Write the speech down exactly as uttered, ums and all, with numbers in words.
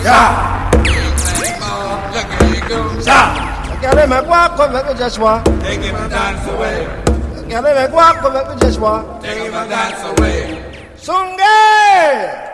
Yeah. Look at you go. Yeah. Girl, let me walk over with Joshua. Taking my dance away. Girl, let me walk over with Joshua. Taking my dance away. Sunday.